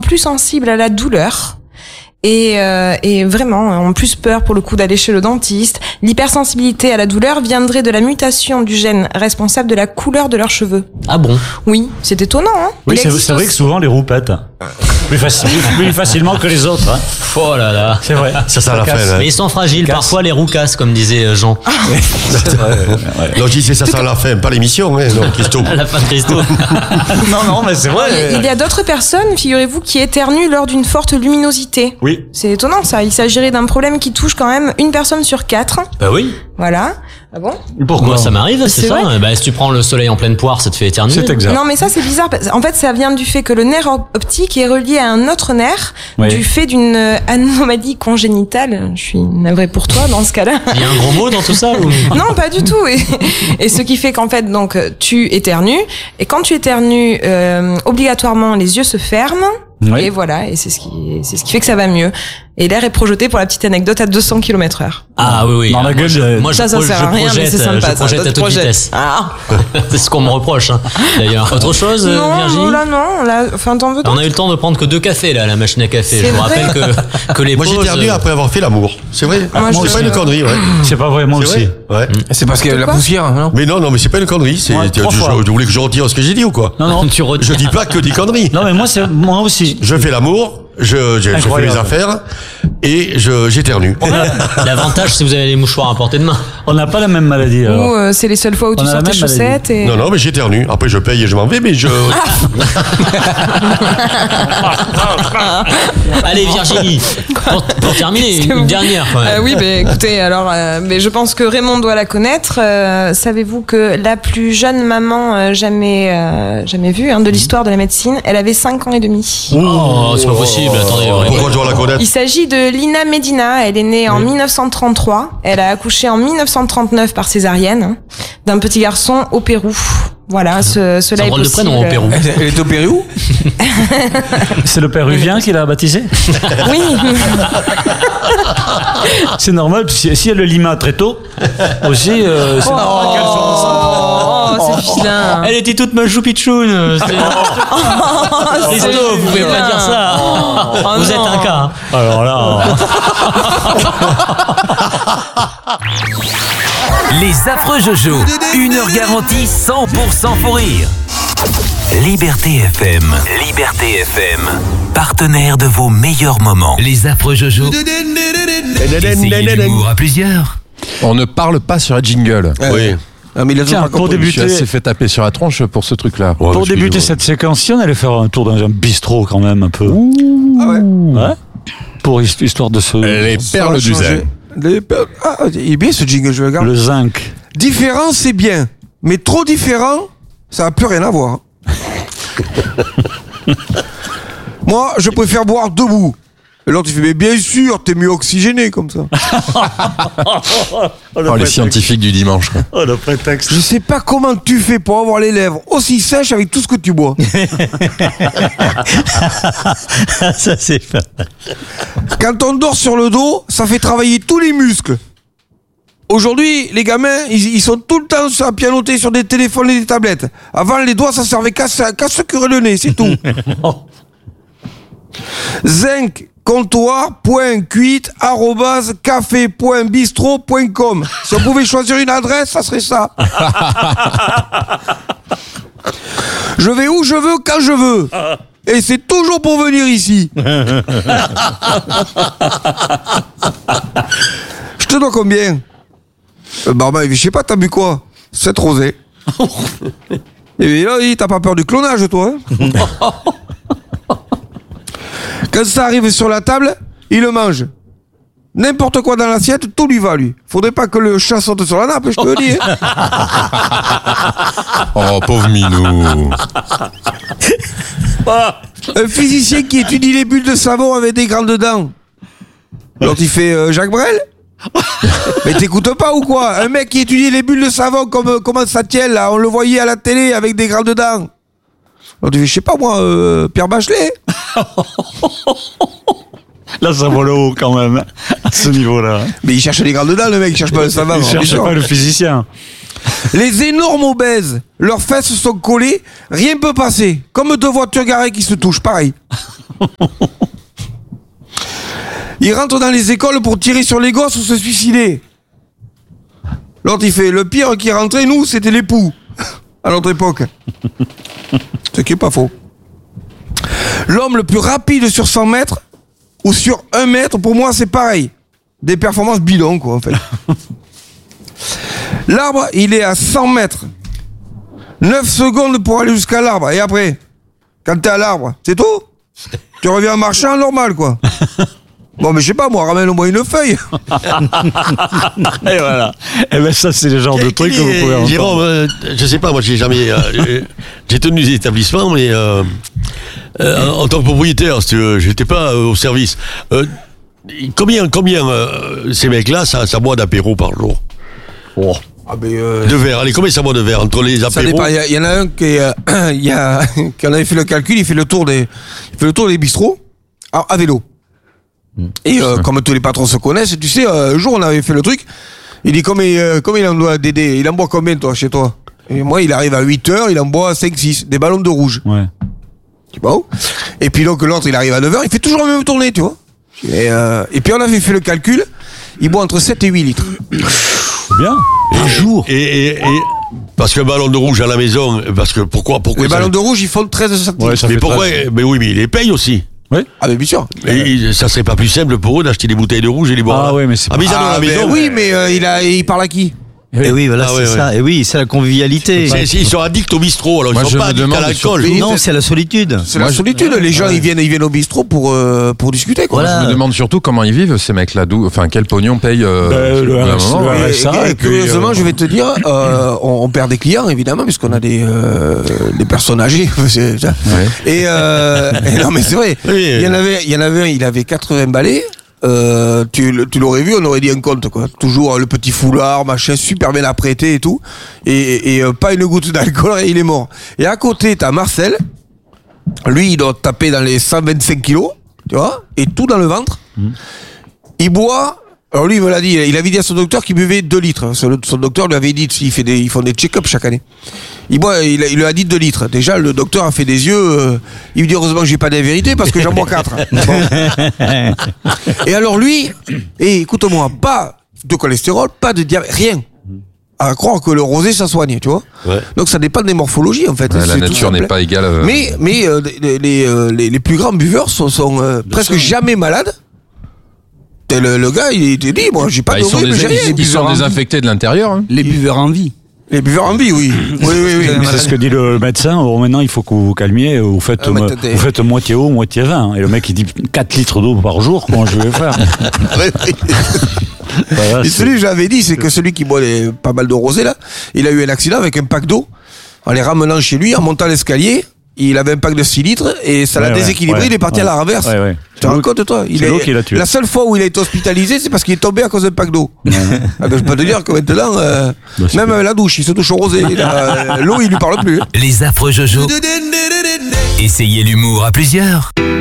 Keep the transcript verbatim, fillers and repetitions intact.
plus sensibles à la douleur. Et, euh, et vraiment ont plus peur pour le coup d'aller chez le dentiste. L'hypersensibilité à la douleur viendrait de la mutation du gène responsable de la couleur de leurs cheveux. Ah bon? Oui, c'est étonnant, hein. Oui, c'est, c'est vrai que souvent les roupettes plus, facile, plus facilement que les autres. Hein. Oh là là. C'est vrai. Ça, ça, la fin, Mais ils sont fragiles, parfois les roucasses, comme disait Jean. Ah. C'est vrai. Ouais. Non, je disais ça sert la fin, pas l'émission, hein, non, Christo. La fin de Christo. non, non, mais c'est vrai. Il y a d'autres personnes, figurez-vous, qui éternuent lors d'une forte luminosité. Oui. C'est étonnant ça. Il s'agirait d'un problème qui touche quand même une personne sur quatre. Bah oui. Voilà. Ah bon? Pourquoi? Moi, ça m'arrive, c'est, c'est ça. vrai. Bah, si tu prends le soleil en pleine poire, ça te fait éternuer. C'est exact. Non, mais ça, c'est bizarre. En fait, ça vient du fait que le nerf optique est relié à un autre nerf, oui. du fait d'une anomalie congénitale. Je suis navrée pour toi dans ce cas-là. Il y a un gros mot dans tout ça ou... Non, pas du tout. Et, et ce qui fait qu'en fait, donc, tu éternues. Et quand tu éternues, euh, obligatoirement, les yeux se ferment. Oui. Et voilà, et c'est ce qui, c'est ce qui fait que ça va mieux. Et l'air est projeté, pour la petite anecdote, à deux cents kilomètres heure. Ah oui, oui. Dans la gueule, moi, je, moi, ça, je, ça je, sert je à rien, projette, mais c'est sympa, je projette ça, à toute projette. vitesse. Ah. C'est ce qu'on me reproche, hein, d'ailleurs. Autre chose, non, Virginie? Là, non, là, enfin, t'en veux d'autres? On a eu le temps de prendre que deux cafés, là, à la machine à café. C'est je vous vrai. rappelle que, que les Moi, pauses... j'ai éternué après avoir fait l'amour. C'est vrai? Moi, c'est je... pas une connerie, ouais. C'est pas vrai, moi c'est aussi. Vrai ouais. C'est parce que la poussière, non? Mais non, non, mais c'est pas une connerie. C'est, ouais, je, je, je voulais que je retire ce que j'ai dit ou quoi? Non, non, tu retires. Je dis pas que des conneries. Non, mais moi, c'est, moi aussi. Je fais l'amour, je, je, je fais mes affaires, et je, j'éternue. L'avantage, c'est que vous avez les mouchoirs à portée de main. On n'a pas la même maladie, alors. Ou euh, c'est les seules fois où tu sors tes chaussettes et... Non, non, mais j'éternue. Après, je paye et je m'en vais, mais je... Allez, Virginie, pour, pour terminer, une vous... dernière. Quand même. Euh, oui, mais écoutez, alors, euh, mais je pense que Raymond doit la connaître. Euh, savez-vous que la plus jeune maman euh, jamais, euh, jamais vue hein, de l'histoire de la médecine, elle avait cinq ans et demi. Oh, c'est pas possible, attendez. Oh, pourquoi je dois la connaître? Il s'agit de Lina Medina. Elle est née en oui. dix-neuf cent trente-trois. Elle a accouché en dix-neuf cent trente-neuf par césarienne hein, d'un petit garçon au Pérou. Voilà, ce, cela est possible. de prénom au Pérou. Elle est au Pérou? C'est le Péruvien qui l'a baptisé? Oui. C'est normal, si, si elle le lima très tôt, aussi, euh, c'est oh, normal qu'elle soit enceinte. Oh, c'est vilain. Elle était toute machou-pitchoune. Christo, vous pouvez pas dire ça. Oh, vous non. êtes un cas. Alors là... Les affreux Jojo, une heure garantie cent pour cent pour rire. Liberté F M, Liberté F M, partenaire de vos meilleurs moments. Les affreux Jojo, essayez l'humour à plusieurs. On ne parle pas sur un jingle. Oui. Ah, mais il a Tiens, pas pour compris. débuter, Je suis assez fait taper sur la tronche pour ce truc-là. Ouais, pour débuter cette séquence, si on allait faire un tour dans un bistrot quand même un peu. Ah ouais. Ouais. Pour histoire de se. Les perles du zen. Les perles. Ah, il est bien ce jingle, je regarde. Le zinc. Différent, c'est bien, mais trop différent, ça n'a plus rien à voir. Moi, je préfère boire debout. Et l'autre, il fait, mais bien sûr, t'es mieux oxygéné comme ça. Oh, les scientifiques du dimanche. Quoi. Oh, le prétexte. Je sais pas comment tu fais pour avoir les lèvres aussi sèches avec tout ce que tu bois. Ça, c'est pas. Quand on dort sur le dos, ça fait travailler tous les muscles. Aujourd'hui, les gamins, ils, ils sont tout le temps à pianoter sur des téléphones et des tablettes. Avant, les doigts, ça servait qu'à, qu'à se curer le nez, c'est tout. Zinc comptoir point cuite arobase café point bistrot point com. Si on pouvait choisir une adresse, ça serait ça. Je vais où je veux, quand je veux. Et c'est toujours pour venir ici. Je te dois combien? euh, Bah, bah, je sais pas, t'as bu quoi? sept rosés. Et là, t'as pas peur du clonage, toi hein? Quand ça arrive sur la table, il le mange. N'importe quoi dans l'assiette, tout lui va, lui. Faudrait pas que le chat saute sur la nappe, je te le dis. Oh, pauvre minou. Un physicien qui étudie les bulles de savon avec des grandes dents. L'autre, il fait euh, Jacques Brel. Mais t'écoutes pas ou quoi? Un mec qui étudie les bulles de savon comme comment ça tient, là. On le voyait à la télé avec des grandes dents. Alors tu fais, je sais pas moi, euh, Pierre Bachelet. Là, ça vole haut quand même, à ce niveau-là. Mais il cherche les grandes dents, le mec, il cherche pas le savant. Il cherche pas le physicien. Les énormes obèses, leurs fesses sont collées, rien ne peut passer. Comme deux voitures garées qui se touchent, pareil. Il rentre dans les écoles pour tirer sur les gosses ou se suicider. L'autre, il fait, le pire qui rentrait, nous, c'était l'époux. À notre époque. Ce qui est pas faux. L'homme le plus rapide sur cent mètres ou sur un mètre, pour moi, c'est pareil. Des performances bidons, quoi, en fait. L'arbre, il est à cent mètres. neuf secondes pour aller jusqu'à l'arbre. Et après, quand t'es à l'arbre, c'est tout. Tu reviens en marchant normal, quoi. Bon, mais je sais pas, moi, ramène-moi une feuille. Et voilà. Et ben ça, c'est le genre de truc que vous pouvez entendre. Jérôme, euh, je sais pas, moi, j'ai jamais. Euh, j'ai tenu des établissements, mais euh, euh, en tant que propriétaire, si tu veux, j'étais pas euh, au service. Euh, combien, combien euh, ces mecs-là, ça, ça boit d'apéro par jour? Oh. Ah, mais euh... De verre, allez, combien ça boit de verre entre les apéros? Ça dépend. Il y, y en a un qui, est, euh, y a, qui en avait fait le calcul, il fait le tour des, il fait le tour des bistrots à, à vélo. Et euh, comme tous les patrons se connaissent, tu sais, euh, un jour on avait fait le truc. Il dit combien, euh, combien il en doit Dédé? Il en boit combien toi chez toi? Et moi il arrive à huit heures, il en boit cinq six, des ballons de rouge. Ouais. Tu vois? Et puis donc l'autre il arrive à neuf heures, il fait toujours la même tournée, tu vois. Et, euh, et puis on avait fait le calcul, il boit entre sept et huit litres. Bien. Par jour. Et, et, et parce que ballon de rouge à la maison, parce que pourquoi, pourquoi Les ça... ballons de rouge ils font treize centilitres. Ouais, ça Mais fait pourquoi? treize. Mais oui, mais ils les payent aussi. Oui. Ah mais bien sûr. Et ça serait pas plus simple pour eux d'acheter des bouteilles de rouge et les boire? Ah ouais, mais c'est Ah, mais ils en ont à Ah, la mais maison. oui, mais euh, il a, il parle à qui? Et oui, voilà, Ah, c'est ouais, ça. Et oui, c'est la convivialité. C'est- c'est- Ils sont addicts au bistrot, alors Moi, ils je sont pas me addicts demande à l'alcool. surtout- Non, c'est la solitude. C'est la solitude. Les gens ils viennent, ils viennent au bistrot pour euh, pour discuter quoi. Voilà. Je me demande surtout comment ils vivent, ces mecs-là. D'où, enfin, quel pognon paye euh, Ben, le au bout d'un R S, moment, le hein. R S. Et, ça, et- et et puis, curieusement, euh, je vais te dire, euh, on, on perd des clients évidemment puisqu'on a des euh, des personnes âgées. C'est ça. Ouais. Et, euh, et non mais c'est vrai. Oui. Il y en avait, il y en avait un, il avait quatre-vingts balais. Euh, tu, le- tu l'aurais vu, on aurait dit un conte quoi. Toujours euh, le petit foulard, machin, super bien apprêté et tout. Et, et, et, euh, pas une goutte d'alcool et il est mort. Et à côté, t'as Marcel. Lui, il doit taper dans les cent vingt-cinq kilos, tu vois, et tout dans le ventre. Il boit. Alors lui, il me l'a dit. Il avait dit à son docteur qu'il buvait deux litres. Son, son docteur lui avait dit, il fait des, ils font des check-up chaque année. Il boit, il, il lui a dit deux litres. Déjà, le docteur a fait des yeux. Euh, il lui dit heureusement que j'ai pas d'invérité parce que j'en bois quatre. Bon. Et alors lui, et écoute-moi, pas de cholestérol, pas de diabète, rien. À croire que le rosé ça soigne, tu vois. Ouais. Donc ça dépend des morphologies en fait. Ouais, la C'est tout nature n'est simple. pas égale. euh, Mais mais euh, les, les, euh, les, les plus grands buveurs sont, sont euh, presque jamais malades. Et le, le gars, il te dit, moi, j'ai pas bah, de ils sont, rhume, dés- j'ai rien. ils sont désinfectés de l'intérieur. Hein. Les buveurs en vie. Les buveurs en vie, oui. Oui, oui, oui. Mais c'est ce que dit le médecin. Or, maintenant, il faut que vous vous calmiez. Vous faites, Ah, mais mo- t'as- vous faites moitié eau, moitié vin. Et le mec, il dit quatre litres d'eau par jour. Comment je vais faire? Voilà, Et c'est- celui que j'avais dit, c'est que celui qui boit les- pas mal de rosé, là, il a eu un accident avec un pack d'eau. En les ramenant chez lui, en montant l'escalier, il avait un pack de six litres et ça l'a Ouais, ouais, déséquilibré, ouais, il est parti ouais. à la renverse. Ouais, ouais. Tu te rends compte, toi? Il c'est est- l'eau qui l'a tué. La seule fois où il a été hospitalisé, c'est parce qu'il est tombé à cause d'un pack d'eau. Ah ben, je peux te dire que maintenant, euh, Bah, c'est même bien. avec la douche, il se touche au rosé. Il a- euh, L'eau, il lui parle plus. Les affreux Jojo. Essayez l'humour à plusieurs.